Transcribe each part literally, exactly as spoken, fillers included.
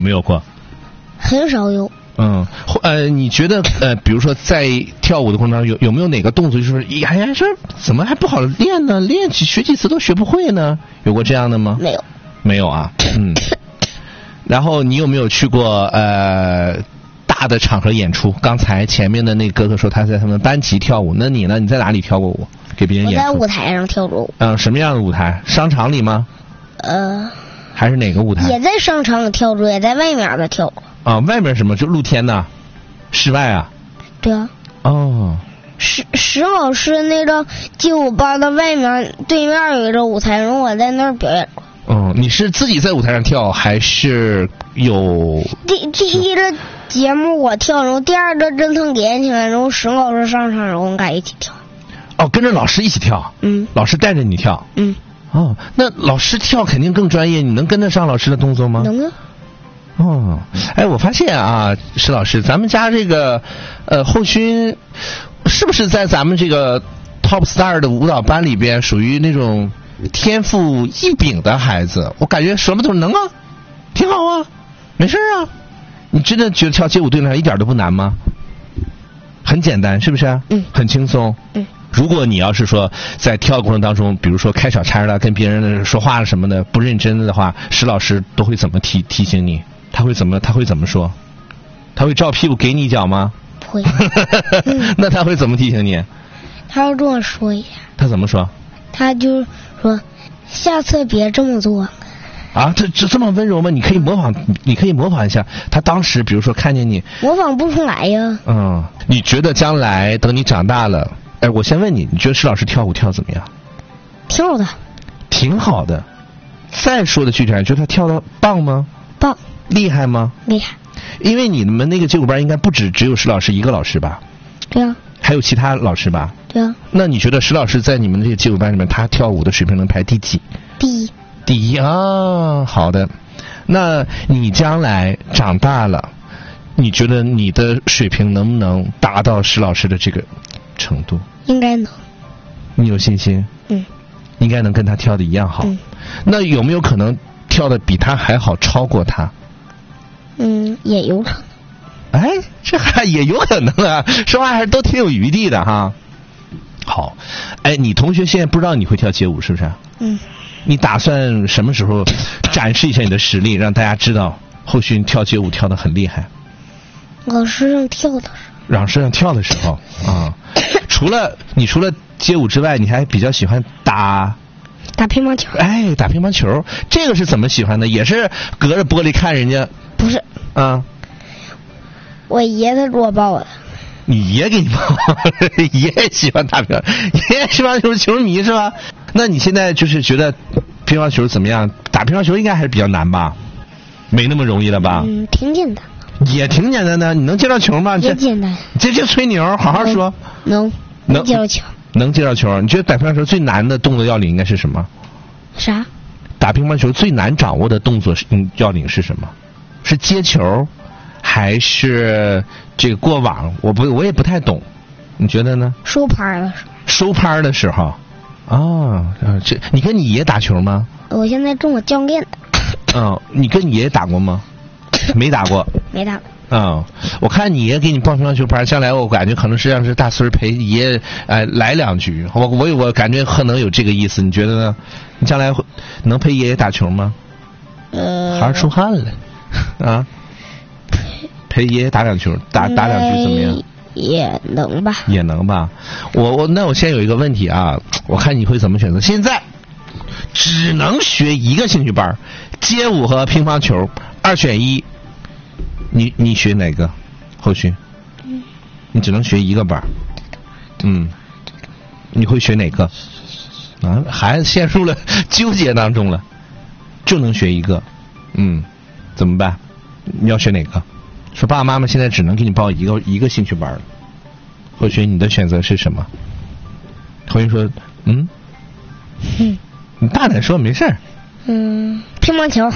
没有过？ 很少有。 嗯，呃，你觉得呃，比如说在跳舞的过程当中，有有没有哪个动作就是哎呀，这怎么还不好练呢？练几学几次都学不会呢？有过这样的吗？ 没有。 没有啊，嗯。然后你有没有去过呃大的场合演出？刚才前面的那哥哥说他在他们班级跳舞，那你呢？你在哪里跳过舞？给别人演出？ 我在舞台上跳过舞。 嗯，什么样的舞台？商场里吗？ 呃。 还是哪个舞台？ 也在商场里跳过，也在外面的跳过。 啊，外面什么？就露天的，室外啊？ 对啊。 哦。 石石老师那个街舞班的外面对面有一个舞台，然后我在那儿表演过。 嗯，你是自己在舞台上跳，还是有？ 第第一个节目我跳，然后第二个跟腾连起来，然后石老师上场，然后我们俩一起跳。 哦，跟着老师一起跳。 嗯。 老师带着你跳。 嗯。 哦，那老师跳肯定更专业，你能跟得上老师的动作吗？ 能啊。 哦，哎，我发现啊，石老师，咱们家这个呃后勋，是不是在咱们这个 Top Star 的舞蹈班里边，属于那种天赋异禀的孩子？我感觉什么都能啊，挺好啊，没事啊。你真的觉得跳街舞对你来一点都不难吗？很简单，是不是？ 嗯。 很轻松。 嗯。 如果你要是说在跳的过程当中，比如说开小差了，跟别人说话什么的不认真的话，石老师都会怎么提提醒你？他会怎么他会怎么说？他会照屁股给你一脚吗？ 不会。 嗯、那他会怎么提醒你？ 他要跟我说一下。 他怎么说？ 他就说下次别这么做。 啊，这这这么温柔吗？你可以模仿，你可以模仿一下。他当时比如说看见你， 模仿不出来呀。 嗯，你觉得将来等你长大了？哎，我先问你，你觉得石老师跳舞跳怎么样？ 挺好的。 挺好的。再说的具体点，觉得他跳的棒吗？ 棒。 厉害吗？ 厉害。 因为你们那个街舞班应该不止只有石老师一个老师吧？ 对啊。 还有其他老师吧？ 对啊。 那你觉得石老师在你们这个街舞班里面，他跳舞的水平能排第几？ 第一。 第一啊，好的。那你将来长大了，你觉得你的水平能不能达到石老师的这个程度？ 应该能。 你有信心？ 嗯。应该能跟他跳的一样好。 嗯。 那有没有可能跳的比他还好，超过他？ 嗯，也有可能。 哎，这还也有可能啊，说话还是都挺有余地的哈。好，哎，你同学现在不知道你会跳街舞是不是？ 嗯。 你打算什么时候展示一下你的实力，让大家知道后续跳街舞跳得很厉害？ 老师让跳的时候。 老师让跳的时候啊。除了你除了街舞之外，你还比较喜欢打打乒乓球。 哎，打乒乓球，这个是怎么喜欢的？也是隔着玻璃看人家？ 不是。 啊。 我爷他给我报的。 你爷给你报？爷爷喜欢打乒乓，爷爷乒乓球球迷是吧？那你现在就是觉得乒乓球怎么样？打乒乓球应该还是比较难吧？没那么容易了吧？ 嗯，挺简单。 也挺简单的，你能接到球吗？ 也简单。 这这吹牛，好好说。 能。能接到球。 能接到球。你觉得打乒乓球最难的动作要领应该是什么？ 啥？ 打乒乓球最难掌握的动作是嗯要领是什么？是接球，还是这个过网？我不我也不太懂，你觉得呢？ 收拍的时候。 收拍的时候。哦，这你跟你爷打球吗？ 我现在跟我教练打。 嗯，你跟你爷爷打过吗？没打过。 没打过。 嗯，我看你爷给你报乒乓球班，将来我感觉可能实际上是大孙陪爷爷哎来两局，我我我感觉可能有这个意思，你觉得呢？你将来能陪爷爷打球吗？ 呃， 孩儿出汗了啊，陪爷爷打两球，打打两局怎么样？ 也能吧。 也能吧。我我那我先有一个问题啊，我看你会怎么选择？现在只能学一个兴趣班，街舞和乒乓球，二选一。你你学哪个？后续？ 嗯。 你只能学一个班。嗯。你会学哪个？啊，孩子陷入了纠结当中了，就能学一个。嗯。怎么办？你要学哪个？说爸爸妈妈现在只能给你报一个一个兴趣班了。后续你的选择是什么？后续说，嗯。 嗯。 你大胆说，没事儿。 嗯，乒乓球。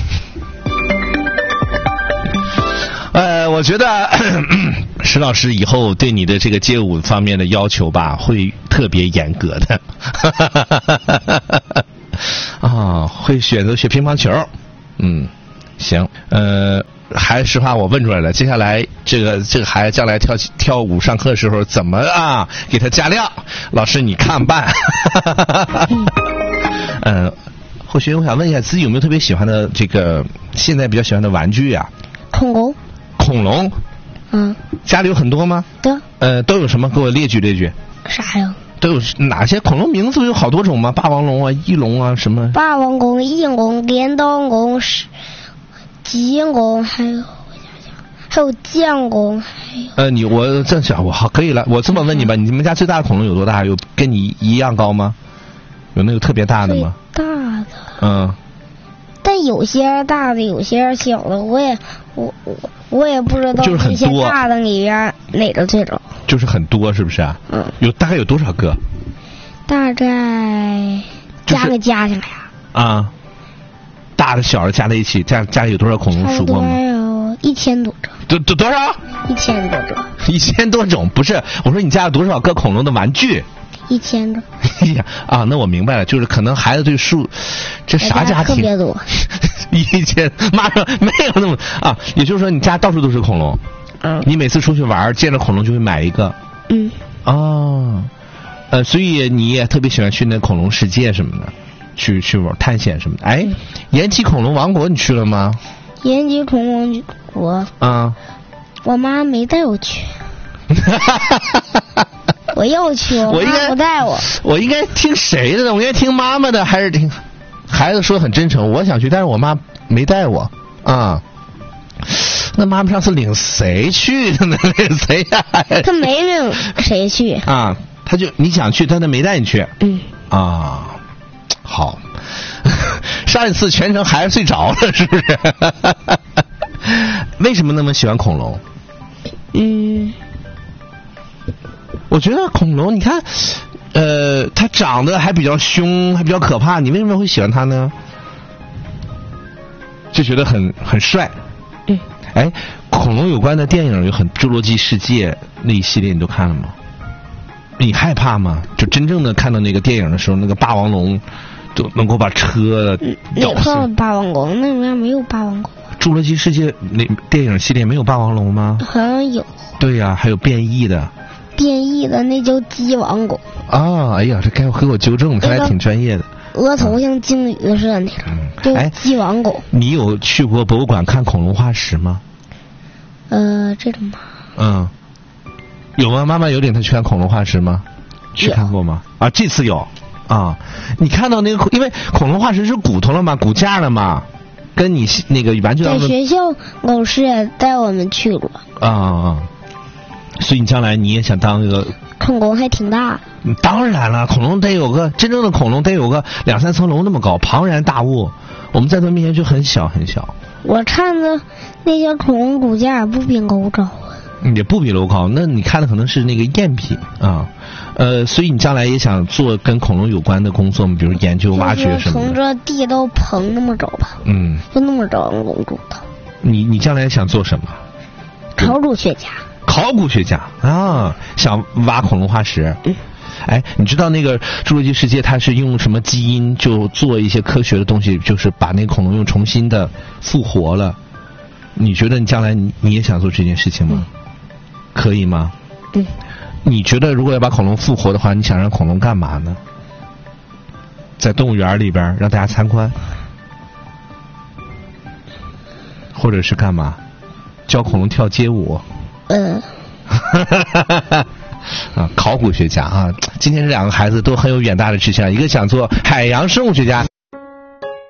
呃，我觉得石老师以后对你的这个街舞方面的要求吧，会特别严格的。啊，会选择学乒乓球，嗯， 行，呃，还实话我问出来了，接下来这个这个孩子将来跳跳舞上课的时候怎么啊给他加料？老师你看办。嗯，后续我想问一下，自己有没有特别喜欢的这个现在比较喜欢的玩具啊？ 恐龙。 恐龙。 嗯。 家里有很多吗？ 对。 呃，都有什么？给我列举列举。 啥呀？ 都有哪些恐龙名字有好多种吗？霸王龙啊、翼龙啊什么？ 霸王龙、翼龙、镰刀龙、棘龙，还有我想想，还有剑龙，还有。 呃，你我这想我好可以了，我这么问你吧，你们家最大的恐龙有多大？有跟你一样高吗？有那个特别大的吗？ 最大的。 嗯。 但有些大的，有些小的，我也我我我也不知道就是很多。 那些大的里边哪个最早。 就是很多，是不是啊？ 嗯。 有大概有多少个？ 大概加个加起来呀。 啊。大的小的加在一起，家家里有多少恐龙数过吗？ 有一千多种。 多多多少？ 一千多种。 一千多种不是？我说你家有多少个恐龙的玩具？ 一千种。 哎呀啊，那我明白了，就是可能孩子对数，这啥家庭？ 特别多。 一千，妈说没有那么啊，也就是说你家到处都是恐龙。 嗯。 你每次出去玩见着恐龙就会买一个。 嗯。 哦，呃，所以你也特别喜欢去那恐龙世界什么的，去去玩探险什么的。哎，嗯、延吉恐龙王国你去了吗？ 延吉恐龙王国。 啊。 我妈没带我去。我要去，我妈不带我。 我应该听谁的呢？我应该听妈妈的，还是听孩子说很真诚？我想去，但是我妈没带我啊。那妈妈上次领谁去的呢？领谁呀、啊？ 她没领谁去啊？她就你想去，但她没带你去。 嗯。 啊，好。上一次全程孩子睡着了，是不是？为什么那么喜欢恐龙？ 嗯。 我觉得恐龙，你看，呃，它长得还比较凶，还比较可怕。你为什么会喜欢它呢？就觉得很很帅。 嗯。 哎，恐龙有关的电影有很《侏罗纪世界》那一系列，你都看了吗？你害怕吗？就真正的看到那个电影的时候，那个霸王龙都能够把车咬死。哪个霸王龙？那里面没有霸王龙。 侏罗纪世界那电影系列没有霸王龙吗？ 好像有。 对呀、啊，还有变异的。 变异的那叫鸡王狗啊！哎呀，这该给我纠正，他还挺专业的。 额头像鲸鱼似的那种， 嗯、 叫鸡王狗。 你有去过博物馆看恐龙化石吗？ 呃，这种吗？ 嗯，有吗？妈妈有领他去看恐龙化石吗？去看过吗？啊，这次有啊。你看到那个，因为恐龙化石是骨头了嘛，骨架了嘛，跟你那个玩具当中。 在学校老师也带我们去过。 啊啊。所以你将来你也想当一个恐龙还挺大。 当然了，恐龙得有个真正的恐龙得有个两三层楼那么高，庞然大物。我们在它面前就很小很小。 我看的那些恐龙骨架不比楼高啊。 也不比楼高，那你看的可能是那个赝品啊。呃，所以你将来也想做跟恐龙有关的工作吗？比如研究、挖掘什么的。 从这地到棚那么找吧。 嗯。 就那么找龙骨头。 你你将来想做什么？ 考古学家。 考古学家啊，想挖恐龙化石。 嗯。 哎，你知道那个侏罗纪世界它是用什么基因就做一些科学的东西，就是把那个恐龙又重新的复活了。你觉得你将来你你也想做这件事情吗？嗯、可以吗？ 嗯。 你觉得如果要把恐龙复活的话，你想让恐龙干嘛呢？在动物园里边让大家参观，或者是干嘛？教恐龙跳街舞。 嗯。 啊，考古学家啊！今天这两个孩子都很有远大的志向，一个想做海洋生物学家。